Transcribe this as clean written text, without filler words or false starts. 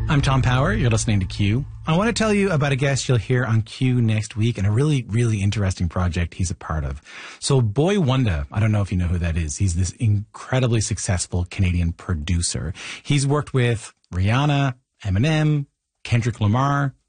I'm Tom Power. You're listening to Q. I want to tell you about a guest you'll hear on Q next week and a really, really interesting project he's a part of. So Boi-1da, I don't know if you know who that is. He's this incredibly successful Canadian producer. He's worked with Rihanna, Eminem, Kendrick Lamar,